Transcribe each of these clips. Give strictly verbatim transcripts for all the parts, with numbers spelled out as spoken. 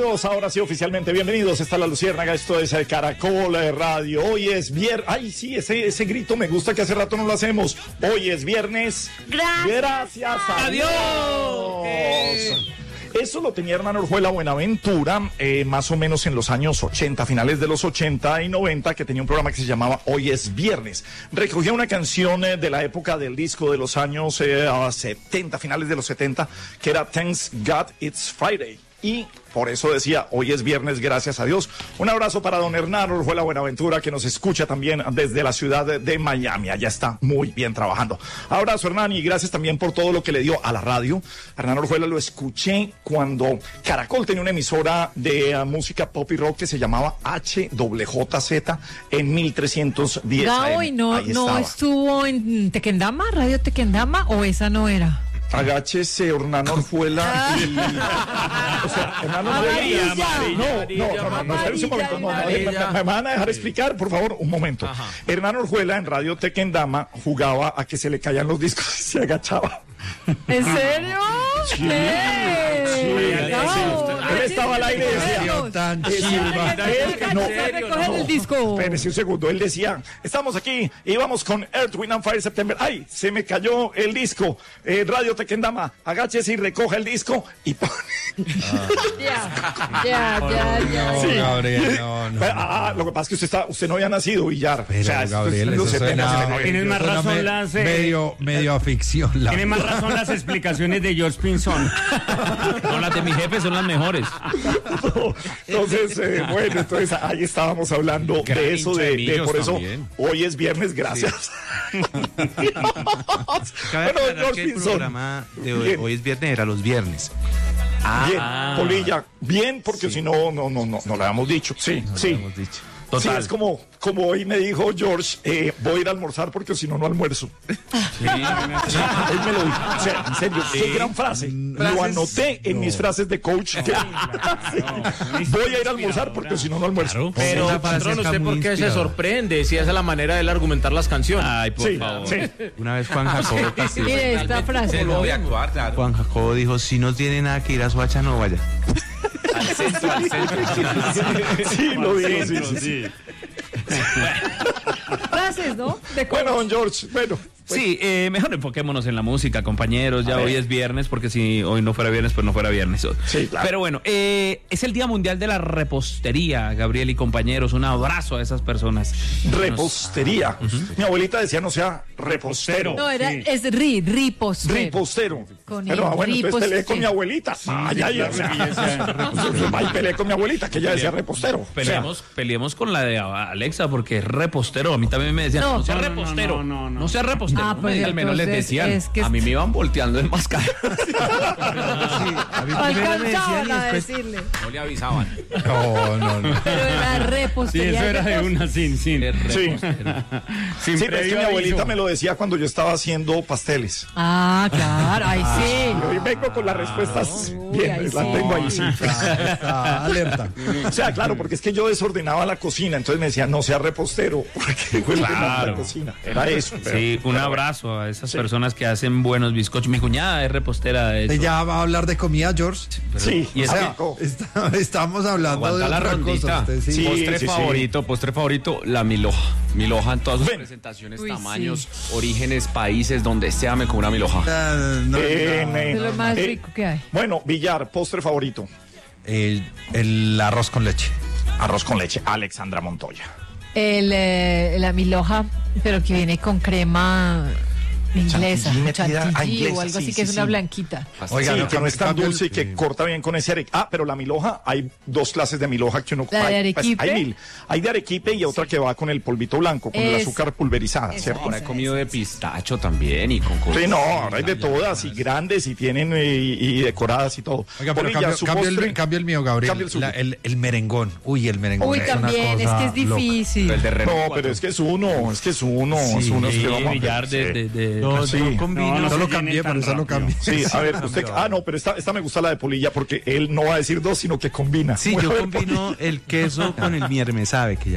Amigos, ahora sí oficialmente bienvenidos. Está La Luciérnaga, esto es Caracol Radio. Hoy es viernes. Ay, sí, ese, ese grito me gusta, que hace rato no lo hacemos. Hoy es viernes. Gracias. Gracias a Dios. Adiós. Eso lo tenía Hernán Orjuela Buenaventura, eh, más o menos en los años ochenta, finales de los ochenta y noventa, que tenía un programa que se llamaba Hoy es Viernes. Recogía una canción eh, de la época del disco de los años eh, setenta, finales de los setenta, que era Thanks God It's Friday. Y por eso decía, hoy es viernes, gracias a Dios. Un abrazo para don Hernán Orjuela Buenaventura, que nos escucha también desde la ciudad de, de Miami. Allá está muy bien trabajando. Abrazo, Hernán, y gracias también por todo lo que le dio a la radio. Hernán Orjuela lo escuché cuando Caracol tenía una emisora de uh, música pop y rock que se llamaba H J J Z en mil trescientos diez. Gabo, ¿y no, no estuvo en Tequendama, Radio Tequendama, o esa no era? Agáchese, Hernán Orjuela. Y... o sea, Hernán Orjuela. No, no, no, no, espérense un momento. No, no, me, me, me van a dejar explicar, por favor, un momento. Ajá. Hernán Orjuela en Radio Tequendama jugaba a que se le caían los discos y se agachaba. ¿En serio? Sí. ¿Qué? Sí, no. Sí. Él estaba al aire y decía tan chimba. No, recoger el disco. Espérese un segundo. Él decía, estamos aquí y vamos con Earth, Wind and Fire September. Ay, se me cayó el disco. Eh, Radio Tequendama, agáchese y recoja el disco y pone. Ya, ya, ya, ya. Sí. Gabriel, no, no. Ah, lo que pasa es que usted está, usted no había nacido, Villar. Pero, o sea, Gabriel, eso suena, tienes más razón me, las eh, medio, medio aficción. La tiene más razón las explicaciones de George Pinzón. No, las de mi jefe son las mejores. No, entonces, eh, bueno, entonces ahí estábamos hablando Gran de eso, de, de por eso también. Hoy es viernes, gracias. Sí. Cabe bueno, aclarar que el programa de hoy, hoy es viernes era los viernes. Ah, bien, Polilla, bien, porque sí. Si no, no, no, no, no lo habíamos dicho. Sí, no sí. Lo habíamos dicho. Total. Sí, es como, como hoy me dijo George, eh, voy a ir a almorzar porque si no, no almuerzo. Sí. Sí, él me lo dijo. O sea, en serio, sí. Qué gran frase. Frases, lo anoté en no. mis frases de coach. Que, claro, sí. Voy a ir a almorzar porque si no, no almuerzo. Claro. Pero, patrón, ¿usted por qué se sorprende si esa es la manera de él argumentar las canciones? Ay, por sí, favor. Sí. Una vez Juan Jacobo... Mire esta frase. No voy a actuar, claro. Juan Jacobo dijo, si no tiene nada que ir a Soacha, no vaya. Al centro, al centro. Sí, lo digo, sí, sí, sí. Frases, ¿no? De bueno, don George, bueno. Pues. Sí, eh, mejor enfoquémonos en la música, compañeros. Ya hoy es viernes, porque si hoy no fuera viernes, pues no fuera viernes. Sí, claro. Pero bueno, eh, es el Día Mundial de la Repostería, Gabriel y compañeros. Un abrazo a esas personas. Repostería. Uh-huh. Mi abuelita decía no sea repostero. No, era, sí. Es ri, ripostero. Ripostero. Con Pero bueno, entonces peleé con mi abuelita. Sí, ay, ay, o sea, ay, peleé con mi abuelita, que ella decía repostero. Peleemos, o sea, peleemos con la de Alexa, porque es repostero. A mí también me decían, no, no sea no, repostero. No, no, no, no sea repostero. Ah, pues al menos les decían, es que a mí me iban volteando en mascara. Sí, a mí alcanzaban a decirle. No le avisaban. No, no, no. Pero era repostería. Sí, eso era de una sin, sin. Sí, sí, pero es que mi abuelita me lo decía cuando yo estaba haciendo pasteles. Ah, claro, ahí sí. Y hoy vengo con las respuestas Uy, bien, ahí las sí. tengo ahí, sí. Está alerta. O sea, claro, porque es que yo desordenaba la cocina, entonces me decían, no sea repostero, porque fue claro. la cocina. Era eso. Pero, sí, un abrazo a esas sí. personas que hacen buenos bizcochos. Mi cuñada es repostera de eso. ¿Ya va a hablar de comida, George? Pero, sí. Y o sea, está, estamos hablando Aguanta de la otra rondita. cosa. Sí, sí. Postre sí, favorito, sí. postre favorito, la milhoja. Milhoja en todas sus Ven. presentaciones, Uy, tamaños, sí. orígenes, países, donde sea me como una milhoja. Uh, no, eh, no. me, Es lo más eh, rico que hay. Bueno, Villar, postre favorito. El, el arroz con leche. Arroz con leche, Alexandra Montoya. El, eh, la milhoja, pero que viene con crema inglesa, Chantilly metida, ah, chantilly inglesa, o algo sí, así sí, que es sí. una blanquita. Oiga, sí, no, que no es tan cambio dulce y el, que eh, corta bien con ese arequipe. Ah, pero la milhoja, hay dos clases de milhoja que uno... ¿La de hay, arequipe? Pues, hay mil. Hay de arequipe y otra que va con el polvito blanco, con Es, el azúcar pulverizada, esa, ¿cierto? Ahora he comido de pistacho también y con cosas. Sí, no, ahora hay de todas y grandes y tienen y, y decoradas y todo. Oiga, pero Polilla, cambio, su cambio, postre, el, cambio el mío, Gabriel. cambio el suyo. La, el, el merengón. Uy, el merengón. Uy, es también, una es cosa que es difícil. El de Renault No, cuatro. pero es que es uno, es que es uno, Sí, es uno. Es que vamos a ver, Villar de, sí. de, de- No, Sí. no combino. No, no Eso se lo llene cambié, tan por eso lo rápido. cambié. Sí, a ver, usted, ah, no, pero esta, esta me gusta la de Polilla porque él no va a decir dos, sino que combina. Sí, Bueno, yo a ver, combino el queso con el mierme sabe que llama.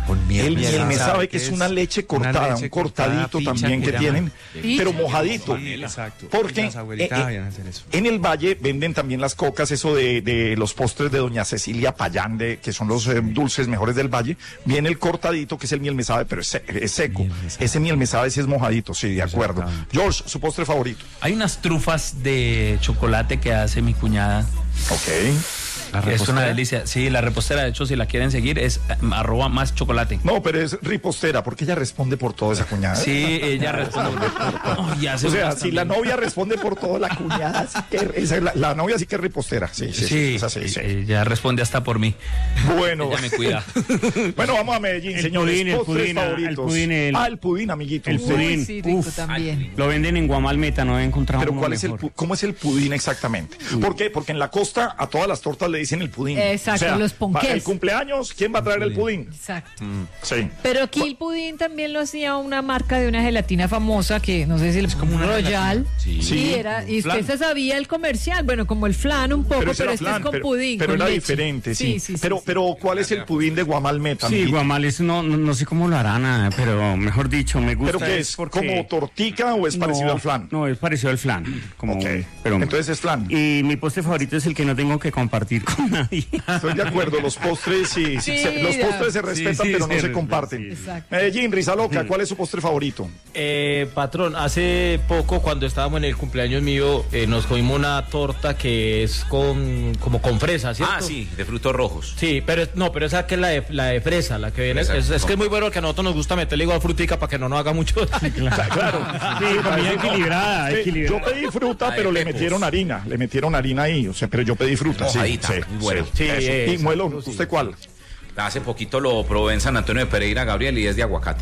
Con miel. El miel me me sabe sabe que es una leche cortada, leche un cortadito cortada, también ficha, que que tienen, Ficha. pero mojadito. Sí, exacto. Porque Las abuelitas eh, eh, sabían hacer eso. en el Valle venden también las cocas, eso de, de los postres de doña Cecilia Payán, de, que son los eh, dulces mejores del Valle. Viene el cortadito, que es el miel me sabe, pero es, se- es seco. Miel me sabe. Ese miel me sabe si es mojadito, sí, de acuerdo. Exactamente. George, su postre favorito. Hay unas trufas de chocolate que hace mi cuñada. Ok. ¿La Que es una repostera? delicia. Sí, la repostera, de hecho, si la quieren seguir, es eh, arroba más chocolate. No, pero es ripostera, porque ella responde por todo esa cuñada. Sí, ella responde por todo. Y hace O sea, unas si la también. novia responde por todo, la cuñada sí que esa es la, la novia sí que es ripostera. Sí, sí, sí. Sí, esa sí, sí. ella responde hasta por mí. Bueno, Ella me cuida. bueno, vamos a Medellín, El señores. pudín, el Postres pudín, ah, el favoritos. pudín, el- Ah, el pudín, amiguito. el Usted- pudín. Uy, sí, rico Uf, también. Lo venden en Guamalmeta, no he encontrado Pero uno ¿cuál es el mejor. pu- cómo es el pudín exactamente? ¿Por qué? Porque en la costa a todas las tortas le dicen el pudín. Exacto, los ponqués. para el cumpleaños, ¿quién va a traer el pudín? Exacto. Sí. Pero aquí el pudín también lo hacía una marca de una gelatina famosa que no sé si es como una Royal. Sí. Sí, Sí, era, y usted flan. se sabía el comercial, bueno, como el flan un poco, pero, ese era este flan, es con pero, pudín. pero con era leche. diferente, sí. Sí, sí, sí, pero, sí. pero ¿cuál es el pudín de Guamalmeta? Sí, amiguito? Guamales, no, no, no sé cómo lo harán, ah, pero mejor dicho, me gusta. ¿Pero qué es? porque- ¿Como tortica o es parecido No, al flan? No, es parecido al flan. Como, Ok, pero, entonces es flan. Y mi postre favorito es el que no tengo que compartir con nadie. Estoy de acuerdo, los postres sí, sí, Sí, se- los ya. postres se respetan, sí, pero no se se re- comparten. sí. Exacto. Medellín, Risa Loca, ¿cuál es su postre favorito? Eh, patrón, hace poco cuando estábamos en el cumpleaños mío eh, nos comimos una torta que es con como con fresa, ¿cierto? Ah, sí, de frutos rojos. Sí, pero es- no, pero esa que es la de, la de fresa, la que viene. Fresa, Es, es no. que es muy bueno que a nosotros nos gusta meterle igual frutica para que no nos haga mucho. Claro. Sí, comida equilibrada, Sí, equilibrada. yo pedí fruta, La de pero le pepos. metieron harina, le metieron harina ahí, o sea, pero yo pedí fruta, sí, Mojadita, sí, muy bueno. sí, Sí, eso. eso, Y Muelón, ¿usted cuál? Hace poquito lo probé en San Antonio de Pereira, Gabriel, y es de aguacate.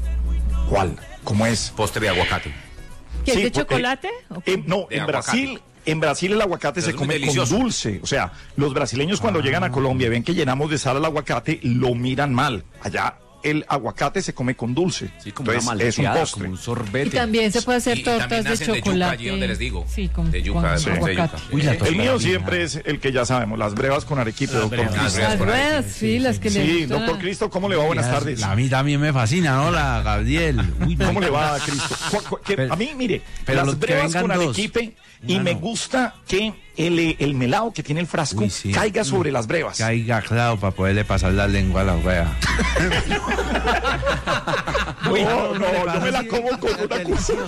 ¿Cuál? ¿Cómo es? Postre de aguacate. ¿Qué es Sí, de pues, chocolate? ¿O qué? En- no, De en aguacate. Brasil, en Brasil el aguacate Pero se es muy come con delicioso. dulce. O sea, los brasileños cuando llegan a Colombia y ven que llenamos de sal al aguacate, lo miran mal. Allá el aguacate se come con dulce. Sí, como Entonces, una es un malteada, postre. como un Y sorbete. también se puede hacer Y- y también tortas de hacen de yuca, chocolate. allí donde les digo. Sí, con, De yuca, con de fruta de aguacate. yuca. Uy, la El torta mío de siempre es el que ya sabemos, las brevas con arequipe, doctor brevas. Cristo. Las por ahí. ruedas, sí, las que le Sí, gustan. doctor Cristo, ¿cómo le va? Buenas tardes. A mí también me fascina, ¿no? La Gabriel. Uy, ¿Cómo le va, Cristo? Cu- cu- que Pero- a mí, mire, pero las los que brevas vengan con dos. arequipe y Una me no. gusta que el, el melado que tiene el frasco Uy, sí. caiga sobre las brevas. Caiga claro para poderle pasar la lengua a la wea. No, no, yo me la como con una cuchara.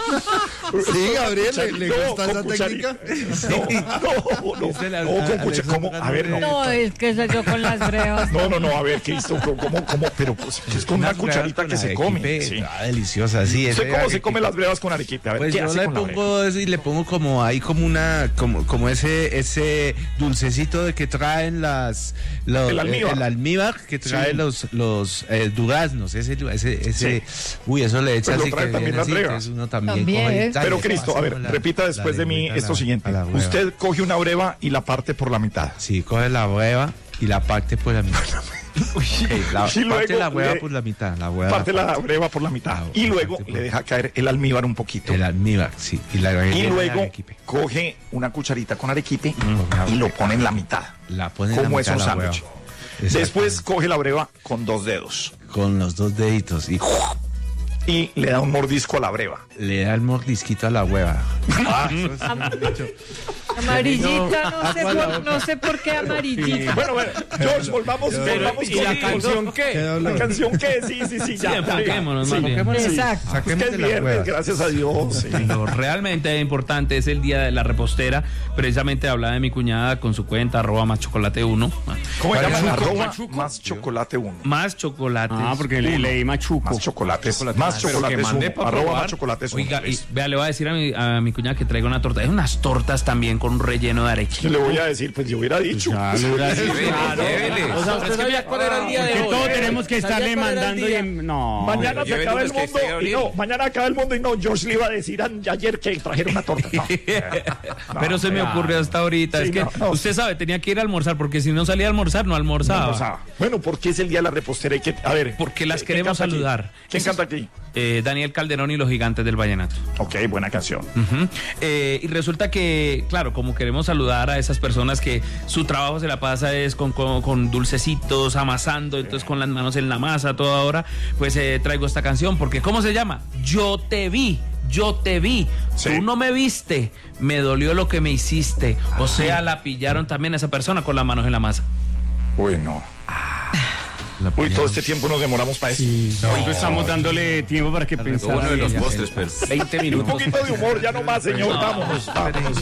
Sí, Gabriel, ¿le- le No, gusta con esa cucharita. técnica? No, no, Dice la- no, con a- cuchara. ¿Cómo? A ver, no. No, es que soy yo con las brevas. No, no, no, a ver, Cristo, ¿cómo, cómo? Pero pues, es con una Unas brevas cucharita con que se come. arequipe, Sí. ah, deliciosa, sí. ¿Usted ese cómo se arequipe. come las brevas con arequipe? A ver, Pues ¿qué yo hace le con la breva? pongo eso y le pongo como ahí como una como como ese ese dulcecito de que traen las los- El almíbar. el almíbar que trae Sí. los los eh, duraznos, ese ese ese uy, eso le echa Pues lo así trae que también viene las así, brevas. que uno también, También, coge y ¿eh? tal, Pero le Cristo, a pasa ver, con la- repita después la de mí lengüita a esto la- siguiente. a la breva. Usted coge una breva y la parte por la mitad. Sí, coge la hueva y la parte por la mitad. Sí, la, Y luego parte la hueva le- por la mitad, la hueva Parte la parte. breva por la mitad. Ah, Y luego parte por- le deja caer el almíbar un poquito. El almíbar, sí, y la Y rellena de luego arequipe. coge una cucharita con arequipe y lo pone en la mitad. La pone en la Como es mitad un de la hueva. sándwich. Después Exactamente. coge la breva con dos dedos Con los dos deditos y y le da un mordisco a la breva. le da el mordisquito a la hueva. Ah, eso es un dicho. Amarillita, no sé, agua a la por, no sé por qué amarillita. Bueno, bueno, George, volvamos, volvamos ¿y la con- canción qué? ¿La canción qué? Sí, sí, sí, ya. Sí, enfoquémonos, más bien. Exacto. Es Saquemos que de es la viernes, hueva. gracias a Dios. sí. Lo realmente importante es el día de la repostera. Precisamente hablaba de mi cuñada con su cuenta, arroba más chocolate uno. ¿Cómo se llama? Machuco, Arroba machuco. más chocolate uno. Más chocolates. Ah, porque le, leí machuco. Más chocolates. Más Pero que chocolates mande uno. pa' Arroba probar. más chocolates uno. Oiga, y vea, le voy a decir a mi, a mi cuñada que traiga una torta. Es unas tortas también con un relleno de ¿Qué arequipe. le voy a decir? Pues yo hubiera dicho. Ya, lo hubiera dicho. Llévele. O sea, ¿usted sabía cuál era el día de Que hoy? todos tenemos que ¿Sabía estarle cuál era el mandando y día? en- no. Mañana se Llévele acaba el unos que mundo esté y Gabriel. no, mañana acaba el mundo y no, George le iba a decir a- ayer que trajera una torta. No. Pero se me ocurrió hasta ahorita. Sí, es que no, no. usted sabe, tenía que ir a almorzar porque si no salía a almorzar, no almorzaba. O sea, bueno, porque es el día de la repostera. Hay que, a ver. Porque las ¿quién queremos canta aquí? saludar. ¿Quién Eso es- canta aquí? Eh, Daniel Calderón y los Gigantes del Vallenato. Ok, buena canción. Ujú. Eh, y resulta que, claro, claro, como queremos saludar a esas personas que su trabajo se la pasa es con, con, con dulcecitos, amasando, entonces con las manos en la masa toda hora, pues eh, traigo esta canción, porque ¿cómo se llama? Yo te vi. Yo te vi, sí. Tú no me viste, me dolió lo que me hiciste. O sea, la pillaron también a esa persona con las manos en la masa. Uy, no. Uy, todo este tiempo nos demoramos para eso. Sí, no. Hoy estamos dándole tiempo para que pensara. Uno de los postres, pero veinte minutos. Un poquito de humor, ya no más, señor. No. Vámonos, vámonos.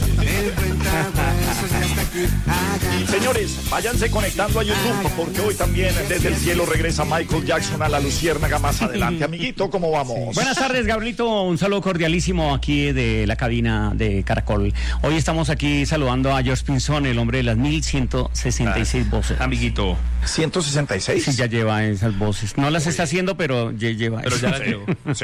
Señores, váyanse conectando a YouTube, porque hoy también desde el cielo regresa Michael Jackson a la luciérnaga más adelante. Amiguito, ¿cómo vamos? Sí. Buenas tardes, Gabrielito. Un saludo cordialísimo aquí de la cabina de Caracol. Hoy estamos aquí saludando a George Pinzón, el hombre de las mil ciento sesenta y seis voces. Amiguito. ¿ciento sesenta y seis? Sí, ya lleva esas voces. No las está haciendo, pero ya lleva. Pero ya las llevo. Sí.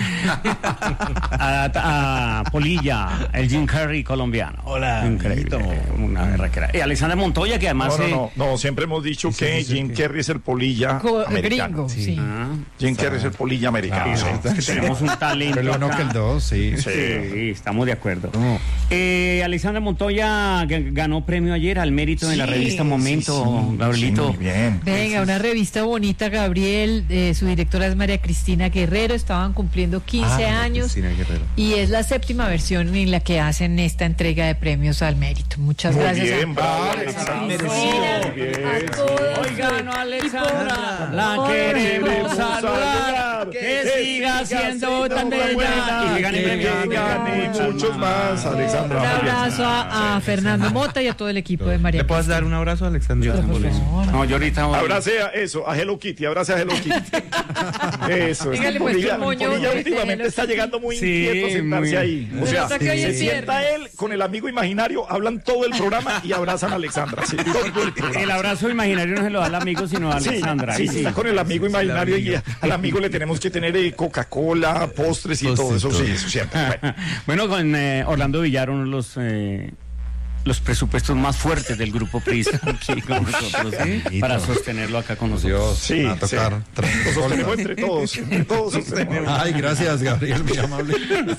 a, a Polilla, el Jim Carrey colombiano. Hola. Increíble. Una berraquera. Y Alexandra Montoya, que además. No, no, eh, no, no, siempre hemos dicho sí, que sí, sí, Jim que... Carrey es el polilla Co americano. Gringo, sí. Ah, Jim Carrey es el polilla americano. Ah, sí. es que tenemos un talento. Pero uno acá. que el dos, sí. Sí. Sí, estamos de acuerdo. No. Eh, Alexandra Montoya g- ganó premio ayer al mérito Sí, en la revista Momento, sí, sí. Gabrielito. Sí, muy bien. Venga, una revista bonita, Gabriel. Eh, su directora es María Cristina Guerrero. Estaban cumpliendo quince Ah, años. Cristina Guerrero. Y es la séptima versión en la que hacen esta entrega de premios al mérito. Muchas Muy gracias. bien, a bravo, Cristina, Alexandra. Muy bien. a todos. Oiga, no, Alexandra, la Hola. queremos Queremos saludar, saludar. que Que siga siga siendo siendo tan buena. bella y que gane Que premios. gane muchos más, Alexandra. Un Muy bien. abrazo a, a Fernando Mota y a todo el equipo de María ¿Le puedes Cristina. dar un abrazo a Alexandra? Por favor. No, yo ahorita voy. Abrace a eso, a Hello Kitty, abrace a Hello Kitty. Eso, es Dígale, que pues, Polilla, qué moño Polilla de últimamente Hello está Kitty. llegando muy Sí, inquieto sentarse muy- ahí. O Pero sea, hasta que hoy se es sienta viernes. él con el amigo imaginario, hablan todo el programa y abrazan a Alexandra. Sí, todo el programa. El abrazo imaginario no se lo da al amigo, sino a Sí, Alexandra. sí, Ahí sí, está con el amigo imaginario y al amigo le tenemos que tener eh, Coca-Cola, postres y todo eso, sí, eso siempre. Bueno. Bueno, con eh, Orlando Villar, uno de los eh, los presupuestos más fuertes del grupo Prisa aquí con nosotros, ¿sí? Para sostenerlo acá con nosotros. Dios, Sí, a tocar. sí. Lo sostenemos entre todos, entre todos sostenemos. Ay, gracias, Gabriel, muy amable.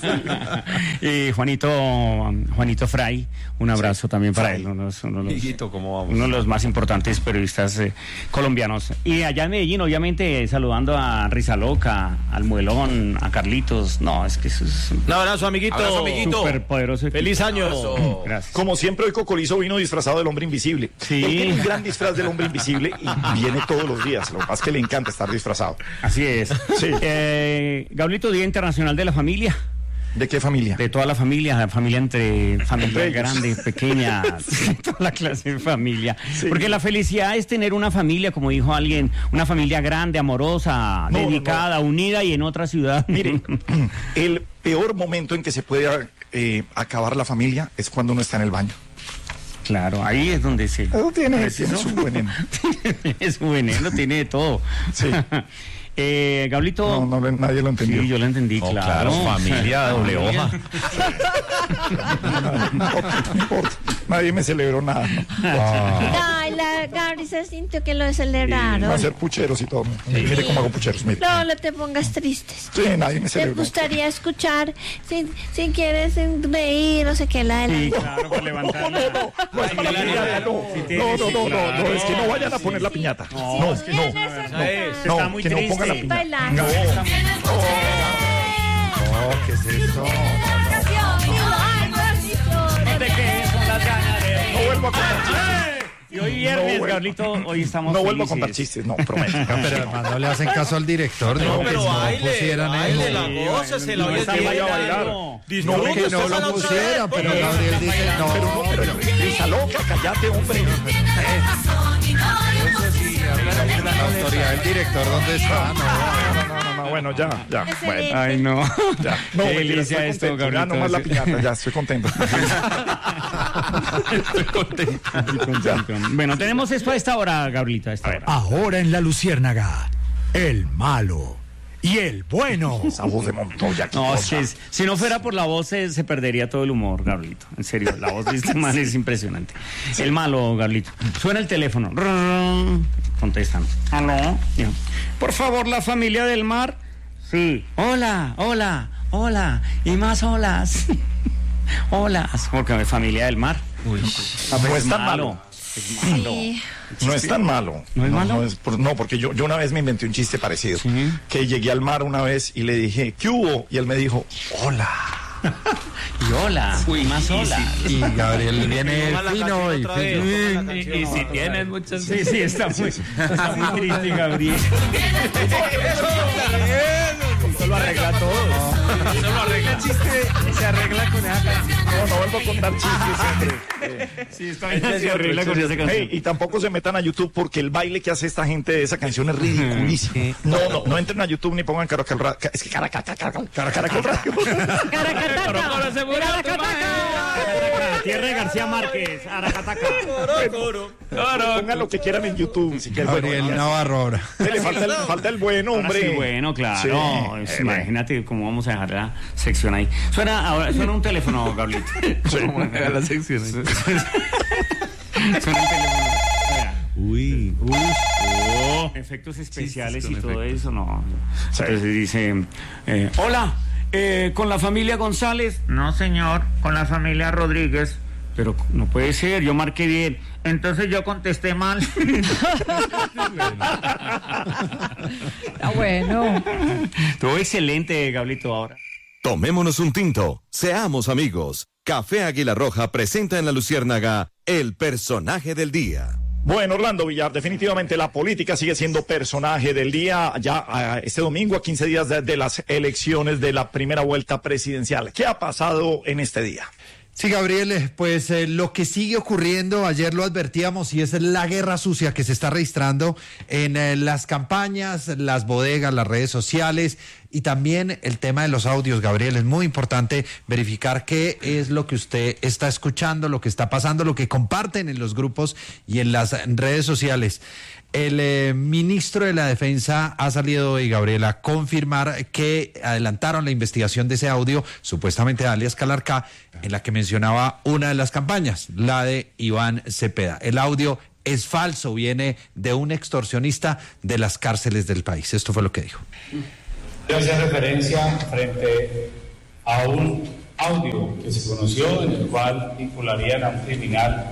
Y Juanito, Juanito Fray, un abrazo también para él, uno, de los- uno de los, Hijito, ¿cómo vamos? uno de los más importantes periodistas eh, colombianos. Y allá en Medellín, obviamente, saludando a Risa Loca, al Muelón, a Carlitos. No, es que eso es Un abrazo, amiguito. Abrazo, amiguito. súper poderoso. Feliz año. Abrazo. Gracias. Como siempre, hoy Cocolizo vino disfrazado del hombre invisible. Sí. Él tiene un gran disfraz del hombre invisible y viene todos los días. Lo que pasa es que le encanta estar disfrazado. Así es. Sí. Eh, Gablito, Día Internacional de la Familia. ¿De qué familia? De toda la familia, la familia entre familia Entre ellos. grande, pequeña, toda la clase de familia. Sí. Porque la felicidad es tener una familia, como dijo alguien, una familia grande, amorosa, No, dedicada, no, no. unida y en otra ciudad. Mire, el peor momento en que se puede eh, acabar la familia es cuando uno está en el baño. Claro, ahí es donde se... Eso tiene, Preciso. tiene su veneno. es su veneno, tiene de todo. Sí. eh, Gablito... No, no, le- nadie lo entendió. Sí, yo lo entendí, No, claro. claro, familia, doble hoja. No, no importa. Nadie me celebró nada. ¿no? Ay, la Gabri se sintió que lo celebraron. Va a ser pucheros y todo. Mire cómo hago pucheros. Mire. No, no te pongas tristes. Sí, nadie me ¿Te celebró. gustaría escuchar, si, si quieres reír, no sé qué, la de la... Sí, claro, para levantar. No, no, no, no es para la piñata, no. No, no, no, no, no, es que no vayan a poner la piñata. No, es que no. Está No, muy que no triste. pongan la piñata. Bailando. No, no, ¿qué es eso? No te quedes con las ganas de... No vuelvo a contar chistes. Y hoy viernes, No vuelvo- Gablito, hoy estamos No vuelvo a felices. contar chistes, no, prometo. Pero hermano, no le hacen caso al director. No, que pero no baile, pusieran baile, eso. la goza, se la no oye está bien. bailando. No, Que que no no lo pusieran, pero Oye, Gabriel dice no. Pero no, pero risa loca, cállate, hombre. La autoridad del director, ¿dónde está? No. No, no, no, no, bueno, ya, ya. Bueno, Ay, no. ya. No, Qué mentira, delicia estoy esto, contento. Ya Gablito. nomás la piñata, ya estoy contento. Estoy contento. Estoy contento. Bueno, tenemos esto a esta hora, Gablito, a esta hora. Ahora en La Luciérnaga, el malo y el bueno. Esa voz de Montoya. qué No, cosa. si, es- si no fuera por la voz se, se perdería todo el humor, Gablito. En serio, la voz de este man es impresionante. El malo, Gablito. Suena el teléfono. Rrrr. Contestan. ¿Aló? Por favor, la familia del mar. Sí. Hola, hola, hola. Y más olas. Hola, porque es familia del mar. Uy. Ah, pues No es es tan malo. malo. Es malo. Sí. No es tan malo. ¿No es malo? No, es por- no, porque yo, yo una vez me inventé un chiste parecido. Sí. Que llegué al mar una vez y le dije, ¿qué hubo? Y él me dijo, hola. Y hola, Uy, más y hola. si- Y Gabriel viene Ponga la fino canción y otra vez, fino. ponga la Y, canción y si otra tienes vez. muchas... Sí, sí, está muy, está muy triste, Gabriel. Eso lo arregla todo. Eso lo arregla. chiste se arregla con esa canción. No, no vuelvo a contar chistes, hombre. Sí, está bien, se arregla con esa canción. Hey, y tampoco se metan a YouTube porque el baile que hace esta gente de esa canción es ridiculísimo. No, no, no entren a YouTube ni pongan Caracol Radio. Es que Caracol Radio. Caracol Radio. Ahora se murió tu madre. Tierra de García Márquez, Aracataca. Pongan lo que quieran en YouTube. Si quieren. Gabriel Bueno, Navarro ahora. ya. Le falta el, falta el bueno, Ahora hombre. sí, bueno, claro. Sí. Es- Eh, imagínate cómo vamos a dejar la sección ahí. Suena, ahora, suena un teléfono, Gabrielito. A la sección. Suena un teléfono. Vea. Uy, uy. Oh, efectos especiales y todo eso, no. Entonces dice, eh, hola, eh, ¿con la familia González? No, señor, con la familia Rodríguez. Pero no puede ser, yo marqué bien. Entonces yo contesté mal. Ah, bueno. Todo excelente, Gablito, ahora. Tomémonos un tinto, seamos amigos. Café Águila Roja presenta en La Luciérnaga el personaje del día. Bueno, Orlando Villar, definitivamente la política sigue siendo personaje del día ya ah, este domingo a quince días de, de las elecciones de la primera vuelta presidencial. ¿Qué ha pasado en este día? Sí, Gabriel, eh, pues eh, lo que sigue ocurriendo, ayer lo advertíamos, y es la guerra sucia que se está registrando en eh, las campañas, las bodegas, las redes sociales y también el tema de los audios, Gabriel. Es muy importante verificar qué es lo que usted está escuchando, lo que está pasando, lo que comparten en los grupos y en las redes sociales. El eh, ministro de la Defensa ha salido hoy, Gabriel, a confirmar que adelantaron la investigación de ese audio, supuestamente de alias Calarcá, en la que mencionaba una de las campañas, la de Iván Cepeda. El audio es falso, viene de un extorsionista de las cárceles del país. Esto fue lo que dijo. Yo hacía referencia frente a un audio que se conoció en el cual vincularían a un criminal,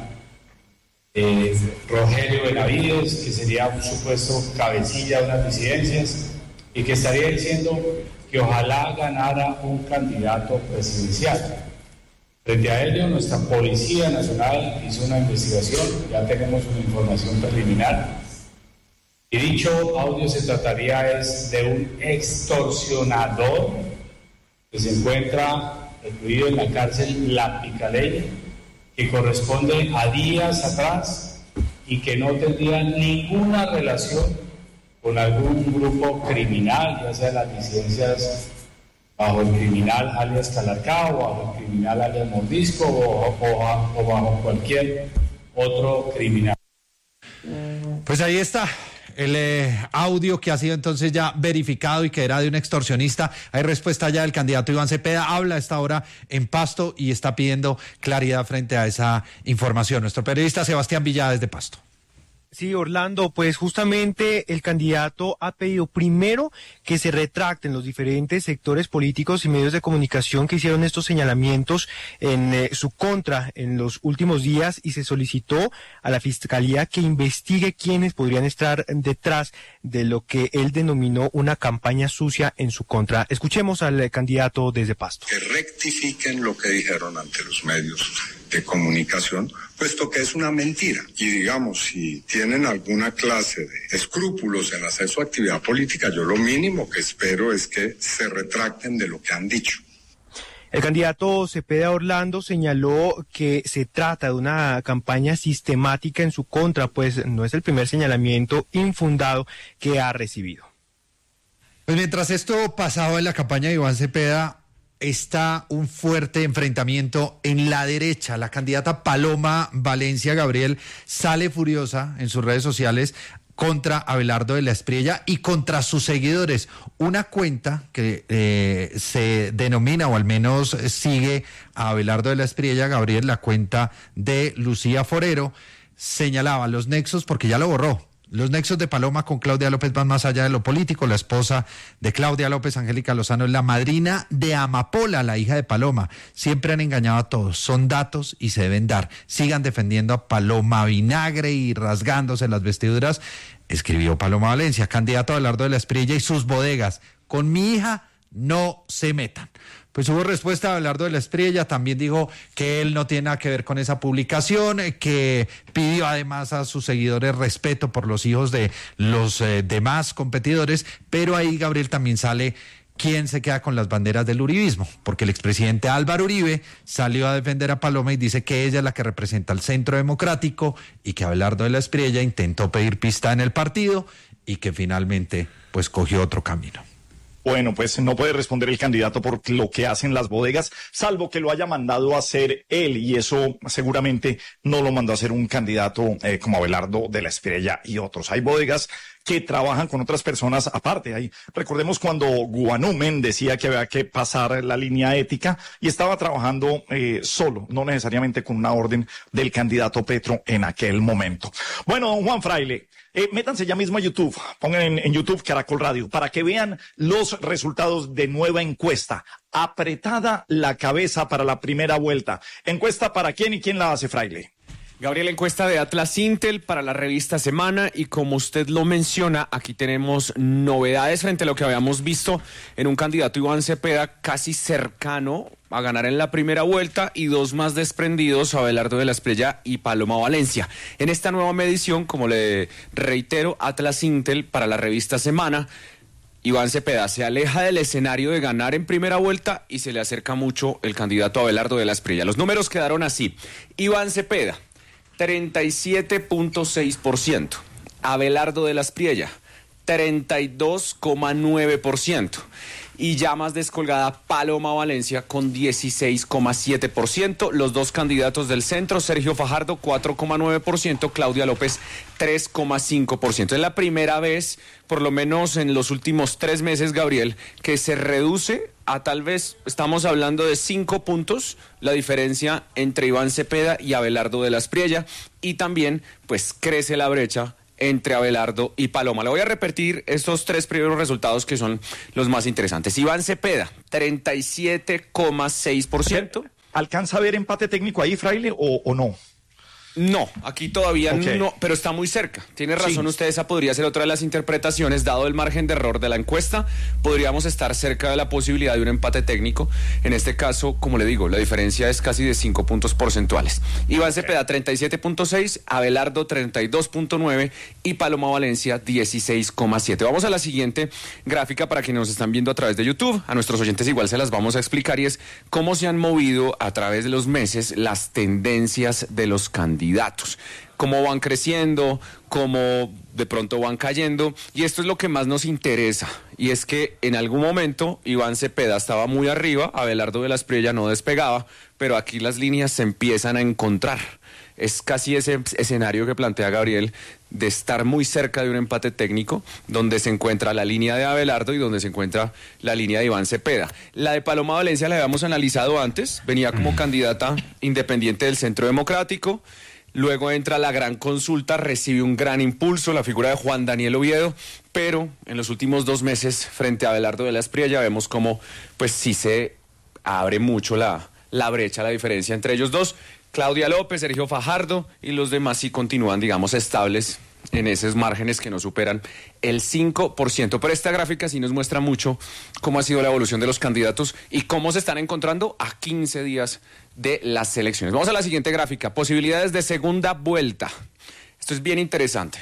eh, Rogelio Benavides, que sería un supuesto cabecilla de unas disidencias y que estaría diciendo que ojalá ganara un candidato presidencial. Frente a ello, nuestra Policía Nacional hizo una investigación, ya tenemos una información preliminar. Y dicho audio se trataría es de un extorsionador que se encuentra recluido en la cárcel La Picaleña, que corresponde a días atrás y que no tendría ninguna relación con algún grupo criminal, ya sea las disidencias bajo el criminal alias Calarcá o bajo el criminal alias Mordisco o, o, o bajo cualquier otro criminal. Pues ahí está el eh, audio que ha sido entonces ya verificado y que era de un extorsionista. Hay respuesta ya del candidato Iván Cepeda. Habla a esta hora en Pasto y está pidiendo claridad frente a esa información. Nuestro periodista Sebastián Villada desde Pasto. Sí, Orlando, pues justamente el candidato ha pedido primero que se retracten los diferentes sectores políticos y medios de comunicación que hicieron estos señalamientos en eh, su contra en los últimos días, y se solicitó a la Fiscalía que investigue quiénes podrían estar detrás de lo que él denominó una campaña sucia en su contra. Escuchemos al eh, candidato desde Pasto. Que rectifiquen lo que dijeron ante los medios de comunicación, puesto que es una mentira. Y digamos, si tienen alguna clase de escrúpulos en hacer su actividad política, yo lo mínimo que espero es que se retracten de lo que han dicho. El candidato Cepeda Orlando señaló que se trata de una campaña sistemática en su contra, pues no es el primer señalamiento infundado que ha recibido. Pues mientras esto pasaba en la campaña de Iván Cepeda, está un fuerte enfrentamiento en la derecha. La candidata Paloma Valencia, Gabriel, sale furiosa en sus redes sociales contra Abelardo de la Espriella y contra sus seguidores. Una cuenta que eh, se denomina, o al menos sigue a Abelardo de la Espriella, Gabriel, la cuenta de Lucía Forero, señalaba los nexos, porque ya lo borró, Los nexos de Paloma con Claudia López van más allá de lo político. La esposa de Claudia López, Angélica Lozano, es la madrina de Amapola, la hija de Paloma. Siempre han engañado a todos. Son datos y se deben dar. Sigan defendiendo a Paloma Vinagre y rasgándose las vestiduras. Escribió Paloma Valencia, candidato a Abelardo de la Espriella y sus bodegas. Con mi hija no se metan. Pues hubo respuesta de Abelardo de la Espriella, también dijo que él no tiene nada que ver con esa publicación, que pidió además a sus seguidores respeto por los hijos de los eh, demás competidores, pero ahí, Gabriel, también sale quién se queda con las banderas del uribismo, porque el expresidente Álvaro Uribe salió a defender a Paloma y dice que ella es la que representa al Centro Democrático y que Abelardo de la Espriella intentó pedir pista en el partido y que finalmente pues cogió otro camino. Bueno, pues no puede responder el candidato por lo que hacen las bodegas, salvo que lo haya mandado a hacer él, y eso seguramente no lo mandó a hacer un candidato eh, como Abelardo de la Espriella y otros. Hay bodegas que trabajan con otras personas aparte. Ahí, recordemos cuando Guanumen decía que había que pasar la línea ética y estaba trabajando eh, solo, no necesariamente con una orden del candidato Petro en aquel momento. Bueno, don Juan Fraile, eh, métanse ya mismo a YouTube, pongan en, en YouTube Caracol Radio, para que vean los resultados de nueva encuesta. Apretada la cabeza para la primera vuelta. ¿Encuesta para quién y quién la hace, Fraile? Gabriel, encuesta de Atlas Intel para la revista Semana, y como usted lo menciona, aquí tenemos novedades frente a lo que habíamos visto en un candidato Iván Cepeda casi cercano a ganar en la primera vuelta y dos más desprendidos, Abelardo de la Espriella y Paloma Valencia. En esta nueva medición, como le reitero, Atlas Intel para la revista Semana, Iván Cepeda se aleja del escenario de ganar en primera vuelta y se le acerca mucho el candidato Abelardo de la Espriella. Los números quedaron así: Iván Cepeda, treinta y siete punto seis por ciento. Abelardo de la Espriella, treinta y dos coma nueve por ciento. Y ya más descolgada Paloma Valencia con dieciséis coma siete por ciento. Los dos candidatos del centro, Sergio Fajardo, cuatro coma nueve por ciento, Claudia López, tres coma cinco por ciento. Es la primera vez, por lo menos en los últimos tres meses, Gabriel, que se reduce a tal vez, estamos hablando de cinco puntos, la diferencia entre Iván Cepeda y Abelardo de la Espriella, y también pues crece la brecha entre Abelardo y Paloma. Le voy a repetir estos tres primeros resultados que son los más interesantes. Iván Cepeda, treinta y siete coma seis por ciento. ¿Alcanza a ver empate técnico ahí, Fraile, o, o no? No, aquí todavía okay. no, pero está muy cerca. Tiene razón sí. usted, esa podría ser otra de las interpretaciones. Dado el margen de error de la encuesta, podríamos estar cerca de la posibilidad de un empate técnico. En este caso, como le digo, la diferencia es casi de cinco puntos porcentuales. Iván okay. Cepeda, treinta y siete punto seis, Abelardo, treinta y dos punto nueve y Paloma Valencia, dieciséis coma siete. Vamos a la siguiente gráfica para quienes nos están viendo a través de YouTube. A nuestros oyentes igual se las vamos a explicar, y es cómo se han movido a través de los meses las tendencias de los candidatos. Datos, cómo van creciendo, cómo de pronto van cayendo, y esto es lo que más nos interesa, y es que en algún momento Iván Cepeda estaba muy arriba, Abelardo de la Espriella no despegaba, pero aquí las líneas se empiezan a encontrar. Es casi ese escenario que plantea Gabriel de estar muy cerca de un empate técnico, donde se encuentra la línea de Abelardo y donde se encuentra la línea de Iván Cepeda. La de Paloma Valencia la habíamos analizado antes, venía como candidata independiente del Centro Democrático. Luego entra la gran consulta, recibe un gran impulso, la figura de Juan Daniel Oviedo, pero en los últimos dos meses, frente a Abelardo de la Espriella, vemos cómo pues sí se abre mucho la, la brecha, la diferencia entre ellos dos. Claudia López, Sergio Fajardo y los demás sí continúan, digamos, estables en esos márgenes que no superan el cinco por ciento. Pero esta gráfica sí nos muestra mucho cómo ha sido la evolución de los candidatos y cómo se están encontrando a quince días de las elecciones. Vamos a la siguiente gráfica, posibilidades de segunda vuelta. Esto es bien interesante.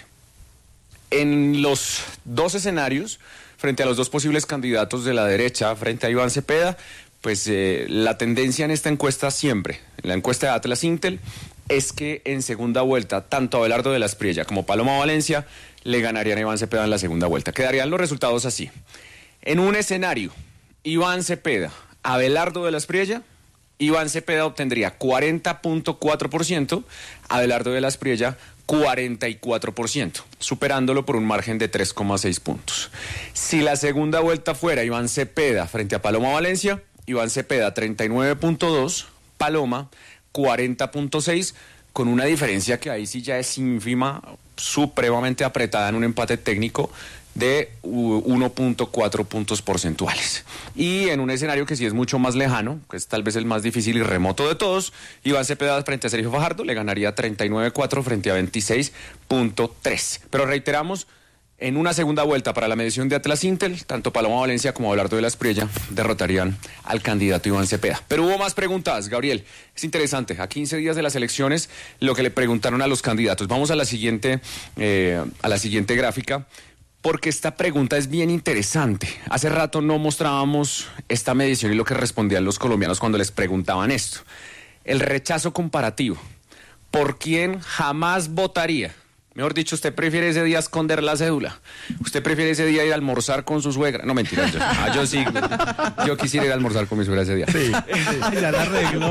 En los dos escenarios, frente a los dos posibles candidatos de la derecha, frente a Iván Cepeda, pues eh, la tendencia en esta encuesta siempre, en la encuesta de Atlas Intel, es que en segunda vuelta, tanto Abelardo de la Espriella como Paloma Valencia le ganarían a Iván Cepeda en la segunda vuelta. Quedarían los resultados así. En un escenario, Iván Cepeda, Abelardo de la Espriella, Iván Cepeda obtendría cuarenta punto cuatro por ciento, Abelardo de la Espriella cuarenta y cuatro por ciento, superándolo por un margen de tres coma seis puntos. Si la segunda vuelta fuera Iván Cepeda frente a Paloma Valencia, Iván Cepeda treinta y nueve punto dos, Paloma cuarenta punto seis, con una diferencia que ahí sí ya es ínfima, supremamente apretada en un empate técnico de uno punto cuatro puntos porcentuales. Y en un escenario que sí es mucho más lejano, que es tal vez el más difícil y remoto de todos, Iván Cepeda frente a Sergio Fajardo le ganaría treinta y nueve punto cuatro frente a veintiséis punto tres. Pero reiteramos, en una segunda vuelta para la medición de Atlas Intel, tanto Paloma Valencia como Abelardo de la Espriella derrotarían al candidato Iván Cepeda. Pero hubo más preguntas, Gabriel. Es interesante, a quince días de las elecciones, lo que le preguntaron a los candidatos. Vamos a la siguiente, eh, a la siguiente gráfica, porque esta pregunta es bien interesante. Hace rato no mostrábamos esta medición y lo que respondían los colombianos cuando les preguntaban esto. El rechazo comparativo. ¿Por quién jamás votaría? Mejor dicho, ¿usted prefiere ese día esconder la cédula? ¿Usted prefiere ese día ir a almorzar con su suegra? No, mentira. Yo, ah, yo sí. Yo quisiera ir a almorzar con mi suegra ese día. Sí. sí. Ya la arregló.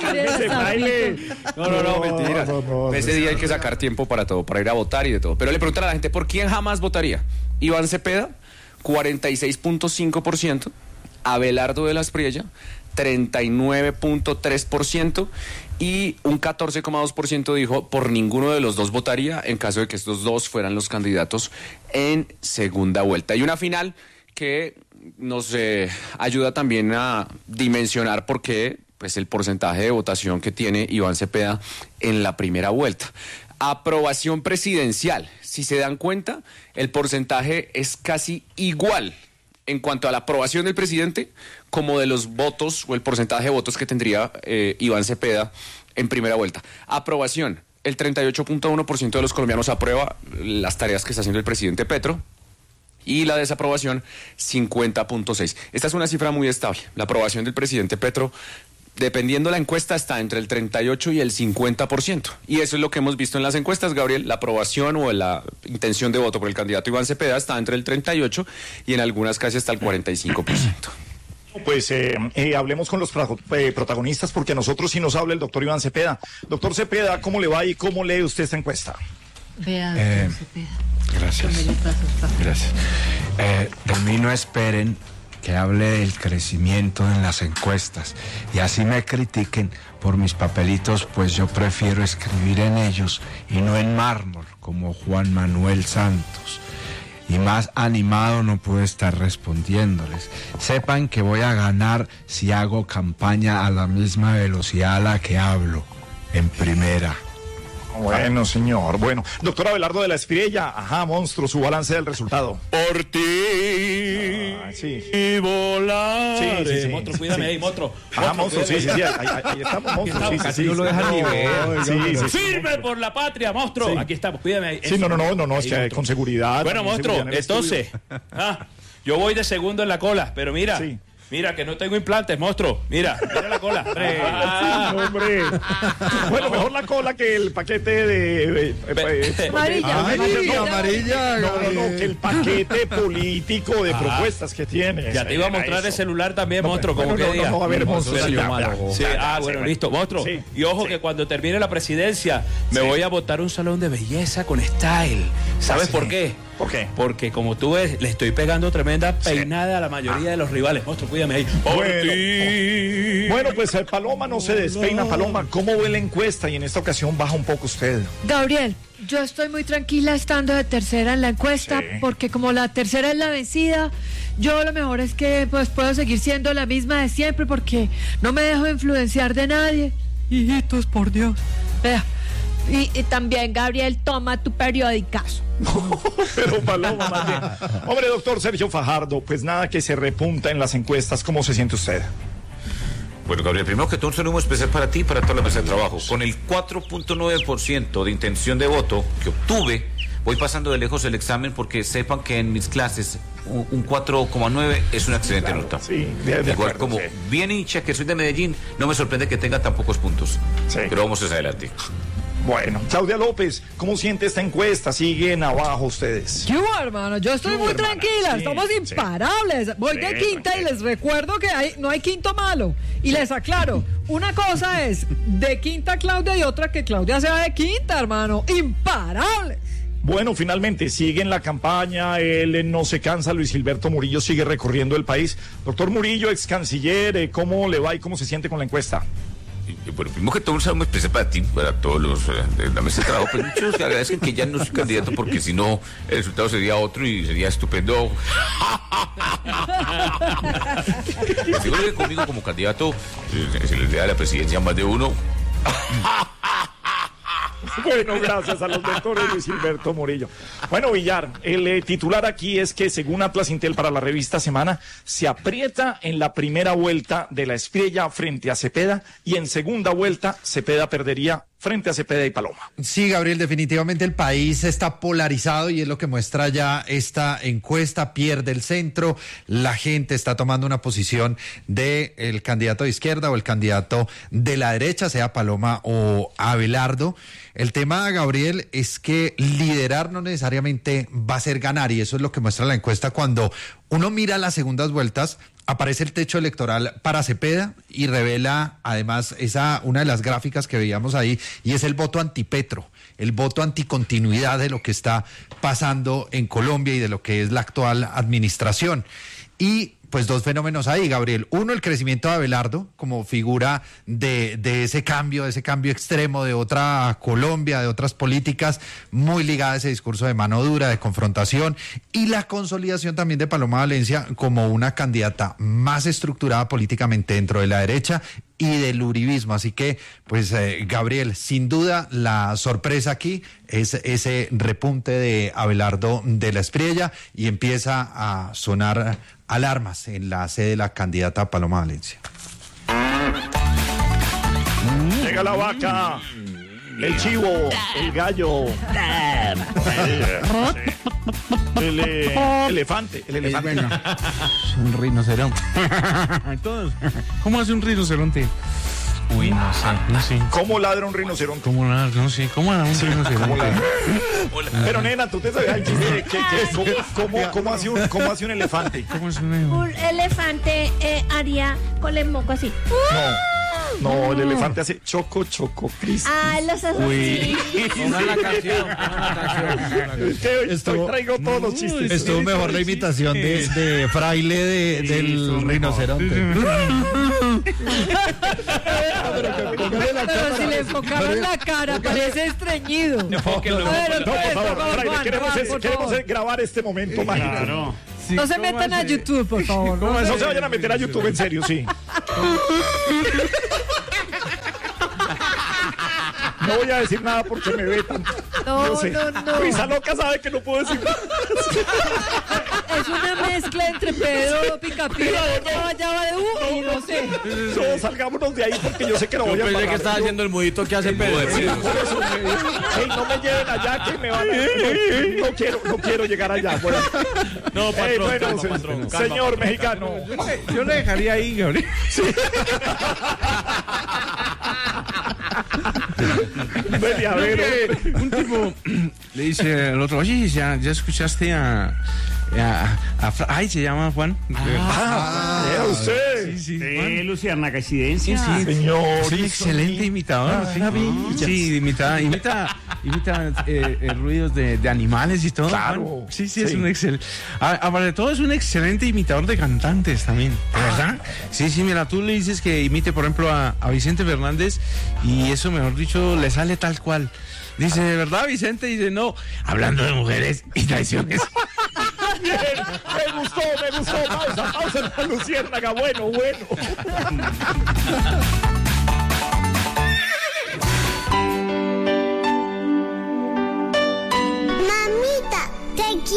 No, no, no, mentira. No, no, no, ese día hay que sacar tiempo para todo, para ir a votar y de todo. Pero le preguntan a la gente, ¿por quién jamás votaría? Iván Cepeda, cuarenta y seis punto cinco por ciento. Abelardo de la Espriella, treinta y nueve punto tres por ciento. Y un catorce coma dos por ciento dijo por ninguno de los dos votaría en caso de que estos dos fueran los candidatos en segunda vuelta. Y una final que nos eh, ayuda también a dimensionar por qué pues, el porcentaje de votación que tiene Iván Cepeda en la primera vuelta. Aprobación presidencial. Si se dan cuenta, el porcentaje es casi igual en cuanto a la aprobación del presidente, como de los votos o el porcentaje de votos que tendría eh, Iván Cepeda en primera vuelta. Aprobación, el treinta y ocho punto uno por ciento de los colombianos aprueba las tareas que está haciendo el presidente Petro, y la desaprobación, cincuenta punto seis por ciento. Esta es una cifra muy estable. La aprobación del presidente Petro, dependiendo la encuesta, está entre el treinta y ocho y el cincuenta por ciento. Y eso es lo que hemos visto en las encuestas, Gabriel. La aprobación o la intención de voto por el candidato Iván Cepeda está entre el treinta y ocho y en algunas casi hasta el cuarenta y cinco por ciento. Pues eh, eh, hablemos con los pro, eh, protagonistas, porque a nosotros sí nos habla el doctor Iván Cepeda. Doctor Cepeda, ¿cómo le va y cómo lee usted esta encuesta? Vea, eh, doctor Cepeda. Gracias. Gracias. Eh, de mí no esperen que hable del crecimiento en las encuestas y así me critiquen por mis papelitos, pues yo prefiero escribir en ellos y no en mármol como Juan Manuel Santos. Y más animado no puedo estar respondiéndoles. Sepan que voy a ganar si hago campaña a la misma velocidad a la que hablo, en primera. Bueno, señor. Bueno, doctor Abelardo de la Espriella, ajá, monstruo, su balance del resultado. Por ti ah, sí. y volar. Sí, sí, sí. Monstruo, cuídame ahí, monstruo. Ah, monstruo, sí, sí, sí, ahí, ahí, ahí estamos, monstruo, sí, sí, sí. No lo deja ni ver. Sí, sí, sí. Firme por la patria, monstruo. Sí. Aquí estamos, cuídame ahí. Sí, no, no, no, no, no, es que con seguridad. Bueno, monstruo, entonces, ah, yo voy de segundo en la cola, pero mira. Sí. Mira, que no tengo implantes, monstruo. Mira, mira la cola. Ah, sí, hombre. Bueno, mejor la cola que el paquete de... Eh, amarilla. Ay, no, amarilla. No, no, no, que el paquete político de ah, propuestas que tiene. Ya te iba a mostrar el celular también, no, monstruo, como bueno, que no, diga. No, no, a ver, monstruo. Sí, sí, ah, bueno, listo, monstruo. Sí, y ojo sí. que cuando termine la presidencia me sí. voy a botar un salón de belleza con style. ¿Sabes sí. por qué? ¿Por qué? Porque como tú ves, le estoy pegando tremenda peinada sí. a la mayoría ah. de los rivales. Monstruo, cuídame ahí. Bueno, bueno, pues el Paloma no se despeina. Paloma, ¿cómo ve la encuesta? Y en esta ocasión baja un poco usted. Gabriel, yo estoy muy tranquila estando de tercera en la encuesta, sí. porque como la tercera es la vencida, yo lo mejor es que pues puedo seguir siendo la misma de siempre, porque no me dejo influenciar de nadie. Hijitos, por Dios. Vea. Y, y también, Gabriel, toma tu periodicazo. No, pero Paloma, más bien. Hombre, doctor Sergio Fajardo, pues nada que se repunta en las encuestas. ¿Cómo se siente usted? Bueno, Gabriel, primero que todo, un saludo especial para ti y para toda la mesa de trabajo. Con el cuatro punto nueve por ciento de intención de voto que obtuve, voy pasando de lejos el examen, porque sepan que en mis clases un cuatro coma nueve es una excelente claro, nota. Sí, de, de Igual acuerdo, como sí. bien hincha que soy de Medellín, no me sorprende que tenga tan pocos puntos. Sí. Pero vamos hacia adelante. Bueno, Claudia López, ¿cómo siente esta encuesta? ¿Siguen abajo ustedes? Yo, hermano, yo estoy Yo, muy hermana, tranquila, sí, estamos imparables. Sí. Voy Sí, de quinta tranquila. y les recuerdo que hay, no hay quinto malo. Y les aclaro, una cosa es de quinta Claudia y otra que Claudia sea de quinta, hermano. Imparables. Bueno, finalmente sigue en la campaña, él no se cansa, Luis Gilberto Murillo sigue recorriendo el país. Doctor Murillo, ex canciller, ¿cómo le va y cómo se siente con la encuesta? y, bueno, primero que todo un saludo especial para ti, para todos los eh, de la mesa de trabajo, pero muchos que agradezcan que ya no soy candidato porque si no el resultado sería otro y sería estupendo. Seguro que conmigo como candidato eh, se les da la presidencia a más de uno. Bueno, gracias a los lectores Luis Gilberto Murillo. Bueno, Villar, el eh, titular aquí es que según Atlas Intel para la revista Semana, se aprieta en la primera vuelta de la Espriella frente a Cepeda y en segunda vuelta Cepeda perdería frente a Cepeda y Paloma. Sí, Gabriel, definitivamente el país está polarizado y es lo que muestra ya esta encuesta. Pierde el centro, la gente está tomando una posición de el candidato de izquierda o el candidato de la derecha, sea Paloma o Abelardo. El tema, Gabriel, es que liderar no necesariamente va a ser ganar y eso es lo que muestra la encuesta. Cuando uno mira las segundas vueltas, aparece el techo electoral para Cepeda y revela además esa una de las gráficas que veíamos ahí y es el voto antipetro, el voto anticontinuidad de lo que está pasando en Colombia y de lo que es la actual administración. Y pues dos fenómenos ahí, Gabriel. Uno, el crecimiento de Abelardo como figura de, de ese cambio, de ese cambio extremo de otra Colombia, de otras políticas muy ligada a ese discurso de mano dura, de confrontación, y la consolidación también de Paloma Valencia como una candidata más estructurada políticamente dentro de la derecha y del uribismo. Así que, pues, eh, Gabriel, sin duda la sorpresa aquí es ese repunte de Abelardo de la Espriella y empieza a sonar alarmas en la sede de la candidata Paloma Valencia. Llega la vaca, el chivo, el gallo, el eh, elefante, el elefante. Bueno, un rinoceronte. Todos. ¿Cómo hace un rinoceronte? Uy, no sé, no sé. ¿Cómo ladra un rinoceronte? ¿Cómo ladra? No sé, ¿cómo ladra un Sí, rinoceronte? Pero nena, tú te sabes el chiste, ¿qué, qué, cómo, cómo, cómo, hace un, ¿cómo hace un elefante? ¿Cómo hace un elefante? Un elefante eh, haría con el moco así. No, no, el elefante hace choco, choco, Cris. Ah, los hace así. Pongan la canción, pongan la canción. Es que hoy estoy, traigo todos los chistes. Estuvo mejor la imitación de, de Fraile de, del rinoceronte. Pero si le enfocaron la cara, parece estreñido. No, por favor, Fraile, queremos, es, queremos es grabar este momento mágico. Claro. Sí, no se metan a YouTube, por favor. No, no se vayan a meter a YouTube, en serio, sí. No voy a decir nada porque me vetan. No, no sé. no, no. Luisa Loca sabe que no puedo decir nada. Es una mezcla entre Pedro Picapiedra, Java Java de U y no sé. No, salgámonos de ahí porque yo sé que no voy a parar. Yo pensé que estaba haciendo el mudito que hace Pedro. Sí, por eso, hey, no me lleven allá que me van a... No, no quiero, no quiero llegar allá. Bueno, no, patrón, hey, bueno, calma, se, patrón, señor calma, mexicano. Yo le, yo le dejaría ahí, Gabriel. Sí. Ven, a ver, un tipo le dice al otro, oye, ¿ya, ya escuchaste a, a, a, a ay, se llama Juan? Ah, ah usted. Sí, sí. De Luciana Coincidencia. Sí, sí, señor. Es un excelente imitador. Sí, ah, sí, imita, imita, imita eh, eh, ruidos de, de animales y todo. Claro. Juan. Sí, sí, es sí. un excelente. Aparte de todo, es un excelente imitador de cantantes también. ¿De verdad? Sí, sí, mira, tú le dices que imite, por ejemplo, a, a Vicente Fernández y eso, mejor dicho, le sale tal cual. Dice, ¿de verdad, Vicente? Dice, no, hablando de mujeres y traiciones. Bien, me gustó, me gustó. Pausa, pausa en la Luciérnaga. Bueno, bueno.